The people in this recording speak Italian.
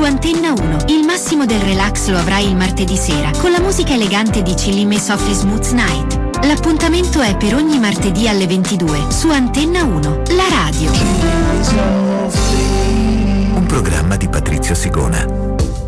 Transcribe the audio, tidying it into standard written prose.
su Antenna 1. Il massimo del relax lo avrai il martedì sera con la musica elegante di Chillin' Softly Smooth Night. L'appuntamento è per ogni martedì alle 22 su Antenna 1, la radio. Un programma di Patrizio Sigona.